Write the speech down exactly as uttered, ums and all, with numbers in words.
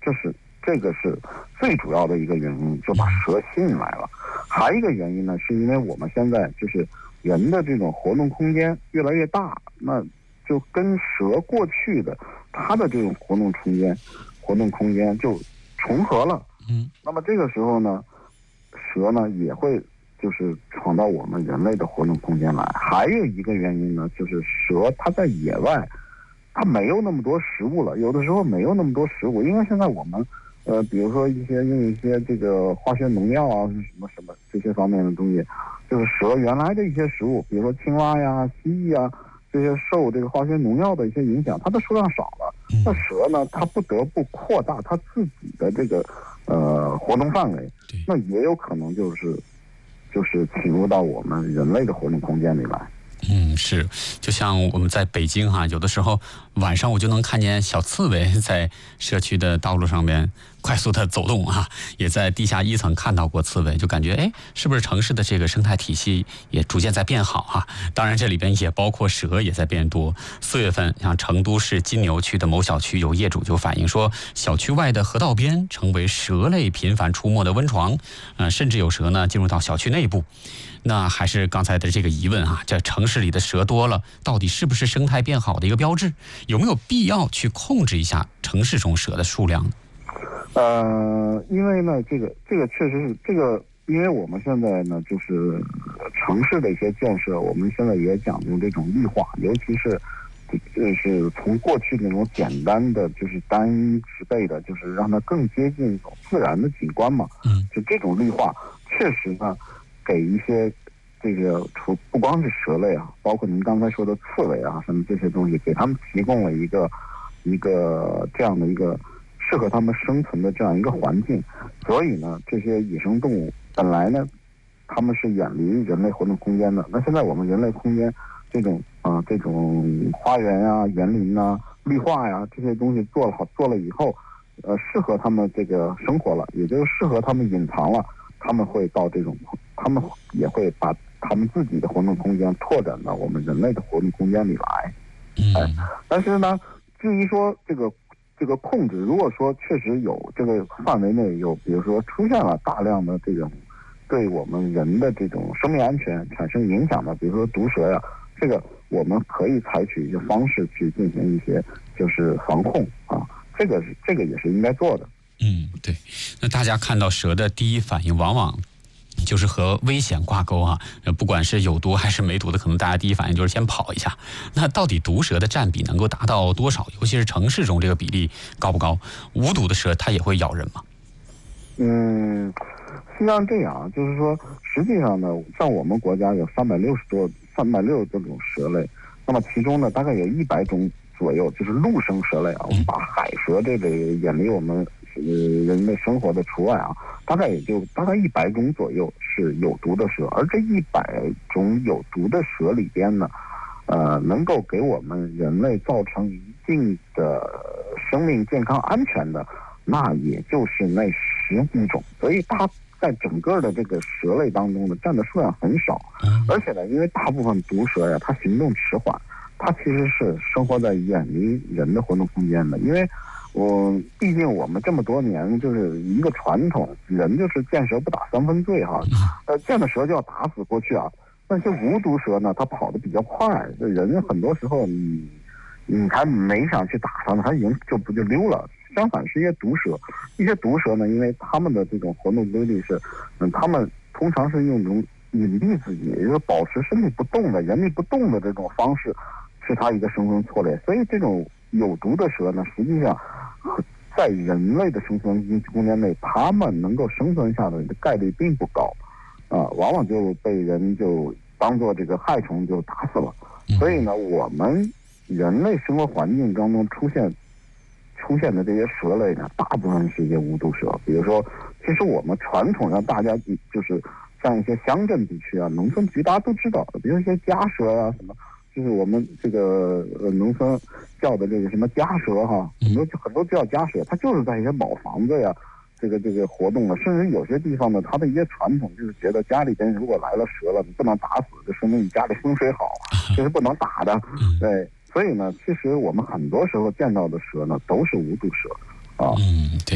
这是这个是最主要的一个原因，就把蛇吸引来了。还有一个原因呢，是因为我们现在就是人的这种活动空间越来越大，那就跟蛇过去的它的这种活动空间活动空间就重合了。 嗯， 那么这个时候呢，蛇呢也会就是闯到我们人类的活动空间来。还有一个原因呢，就是蛇它在野外，它没有那么多食物了，有的时候没有那么多食物，因为现在我们呃，比如说一些用一些这个化学农药啊，什么什么这些方面的东西，就是蛇原来的一些食物，比如说青蛙呀、蜥蜴啊，这些受这个化学农药的一些影响，它的数量少了。那蛇呢，它不得不扩大它自己的这个呃活动范围，那也有可能就是就是侵入到我们人类的活动空间里来。 嗯，是，就像我们在北京哈、啊，有的时候晚上我就能看见小刺猬在社区的道路上面快速的走动啊，也在地下一层看到过刺猬，就感觉哎，是不是城市的这个生态体系也逐渐在变好啊？当然，这里边也包括蛇也在变多。四月份，像成都市金牛区的某小区有业主就反映说，小区外的河道边成为蛇类频繁出没的温床，呃，甚至有蛇呢进入到小区内部。那还是刚才的这个疑问啊，这城市里的蛇多了，到底是不是生态变好的一个标志？有没有必要去控制一下城市中蛇的数量呢？ 呃，因为呢，这个这个确实是这个，因为我们现在呢，就是城市的一些建设，我们现在也讲究这种绿化，尤其是就是从过去那种简单的就是单一植被的，就是让它更接近一种自然的景观嘛。 嗯， 就这种绿化，确实呢，给一些这个除不光是蛇类啊，包括您刚才说的刺猬啊什么这些东西，给他们提供了一个一个这样的一个适合他们生存的这样一个环境。所以呢，这些野生动物本来呢，他们是远离人类活动空间的。那现在我们人类空间这种啊、呃、这种花园啊、园林啊、绿化呀、这些东西做了好做了以后，呃，适合他们这个生活了，也就是适合他们隐藏了。他们会到这种，他们也会把他们自己的活动空间拓展到我们人类的活动空间里来。哎，但是呢，至于说这个这个控制，如果说确实有这个范围内有，比如说出现了大量的这种对我们人的这种生命安全产生影响的，比如说毒蛇呀，这个我们可以采取一些方式去进行一些就是防控啊，这个是这个也是应该做的。 嗯，对。那大家看到蛇的第一反应往往就是和危险挂钩啊，不管是有毒还是没毒的，可能大家第一反应就是先跑一下。那到底毒蛇的占比能够达到多少？尤其是城市中这个比例高不高？无毒的蛇它也会咬人吗？ 嗯，实际上这样，就是说，实际上呢，像我们国家有三百六十多、三百六十多种蛇类，那么其中呢，大概有一百种左右就是陆生蛇类啊。我们把海蛇这类远离我们呃人类生活的除外啊，大概也就大概一百种左右是有毒的蛇。而这一百种有毒的蛇里边呢，呃，能够给我们人类造成一定的生命健康安全的，那也就是那十几种。所以它在整个的这个蛇类当中呢，占的数量很少。而且呢，因为大部分毒蛇呀，它行动迟缓，它其实是生活在远离人的活动空间的。因为我、嗯、毕竟我们这么多年就是一个传统，人就是见蛇不打三分醉哈，呃，见了蛇就要打死过去啊。那些无毒蛇呢，它跑得比较快，这人很多时候你你还没想去打它呢，它已经就不就溜了。相反是一些毒蛇，一些毒蛇呢，因为它们的这种活动规律是，嗯，它们通常是用一种隐蔽自己，也就是保持身体不动的、原地不动的这种方式，是它一个生存策略。所以这种有毒的蛇呢，实际上在人类的生存空间内，它们能够生存下来的概率并不高，啊、呃，往往就被人就当做这个害虫就打死了。所以呢，我们人类生活环境当中出现出现的这些蛇类呢，大部分是一些无毒蛇。比如说，其实我们传统上大家就是像一些乡镇地区啊、农村地区，大家都知道，比如一些家蛇啊什么，就是我们这个呃农村叫的这个什么家蛇哈，很多很多叫家蛇，它就是在一些老房子呀，这个这个活动了。甚至有些地方呢，它的一些传统就是觉得家里边如果来了蛇了，你不能打死，就说明你家里风水好，这是不能打的。对。所以呢，其实我们很多时候见到的蛇呢，都是无毒蛇，啊。 嗯，对。